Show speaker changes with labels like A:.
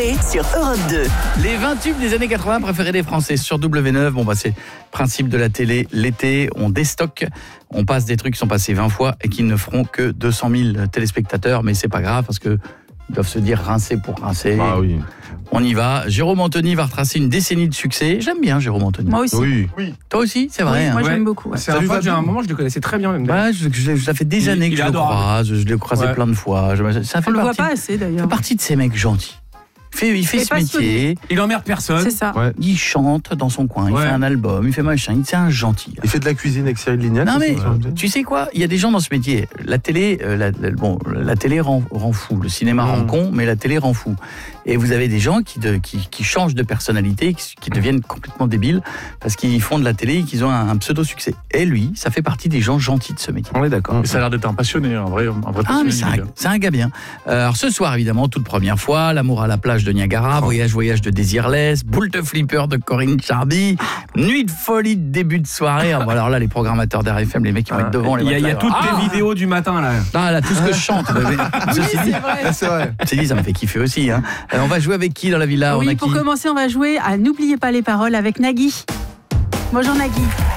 A: Coé sur Europe 2.
B: Les 20 tubes des années 80 préférés des Français sur W9. Bon, c'est le principe de la télé. L'été, on déstocke, on passe des trucs qui sont passés 20 fois et qui ne feront que 200 000 téléspectateurs. Mais c'est pas grave parce que ils doivent se dire rincer pour rincer.
C: Ah oui.
B: On y va. Jérôme Anthony va retracer une décennie de succès. J'aime bien Jérôme Anthony.
D: Moi aussi.
C: Oui.
B: Toi aussi, c'est vrai.
D: Oui, moi
B: hein.
D: j'aime beaucoup. Ouais.
E: C'est un pote, j'ai un moment, je le connaissais très bien même.
B: Ouais, ça fait des années que
E: il
B: je
E: est
B: le
E: adorable.
B: croise. Je l'ai croisé plein de fois. Ça fait
D: On le voit
B: partie,
D: pas assez d'ailleurs.
B: fait partie de ces mecs gentils. Il fait
D: Et
B: ce
D: passionné.
B: métier.
E: Il emmerde personne.
D: C'est ça.
C: Ouais.
B: Il chante dans son coin. Il
E: Ouais.
B: fait un album. Il fait machin. C'est un gentil.
C: Il fait de la cuisine avec Cyril Lignac.
B: Non
C: aussi,
B: mais
C: ça me plaît.
B: tu sais quoi, il y a des gens dans ce métier. La télé, la télé rend fou. Le cinéma rend con, mais la télé rend fou. Et vous avez des gens qui changent de personnalité, qui deviennent complètement débiles parce qu'ils font de la télé et qu'ils ont un pseudo succès. Et lui, ça fait partie des gens gentils de ce métier.
E: On est d'accord.
F: Et ça a l'air d'être un passionné, un vrai
B: Ah
F: passionné.
B: mais
F: du média.
B: c'est un gars bien. Alors ce soir évidemment, toute première fois, l'amour à la plage de Niagara, voyage de Désirless, boule de flipper de Corinne Charby, nuit de folie de début de soirée. Ah, bon, alors là les programmateurs d'RFM, les mecs qui vont être devant les
E: Il y a
B: matelas,
E: toutes tes vidéos du matin là.
B: Ah là, tout ce que je chante. Ceci dit,
C: C'est vrai.
B: ceci dit, ça me fait kiffer aussi. Hein. On va jouer avec qui dans la villa? On a
D: Oui,
B: qui?
D: pour commencer, on va jouer à N'oubliez pas les paroles avec Nagui. Bonjour Nagui.